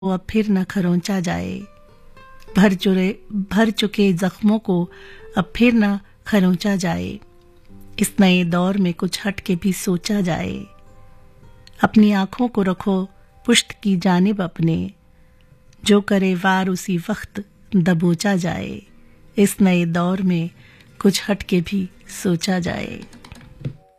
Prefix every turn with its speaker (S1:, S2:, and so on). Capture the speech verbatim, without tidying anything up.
S1: वो अब फिर न खरोंचा जाए, भर चुरे भर चुके जख्मों को अब फिर न खरोंचा जाए। इस नए दौर में कुछ हट के भी सोचा जाए। अपनी आंखों को रखो पुश्त की जानिब अपने, जो करे वार उसी वक्त दबोचा जाए। इस नए दौर में कुछ हट के भी सोचा जाए।